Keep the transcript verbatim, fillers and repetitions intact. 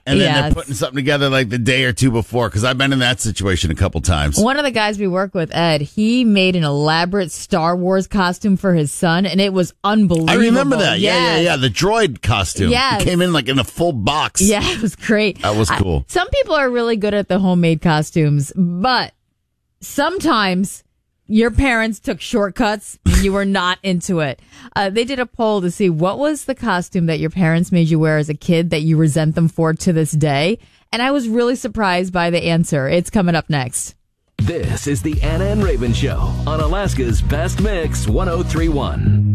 and then Yes. they're putting something together like the day or two before, because I've been in that situation a couple times. One of the guys we work with, Ed, he made an elaborate Star Wars costume for his son, and it was unbelievable. I remember that. Yeah, Yes. yeah, yeah. The droid costume. Yes. It came in like in a full box. Yeah, it was great. That was cool. I, some people are really good at the homemade costumes, but sometimes your parents took shortcuts and you were not into it. Uh, they did a poll to see what was the costume that your parents made you wear as a kid that you resent them for to this day. And I was really surprised by the answer. It's coming up next. This is the Anna and Raven Show on Alaska's Best Mix one oh three point one.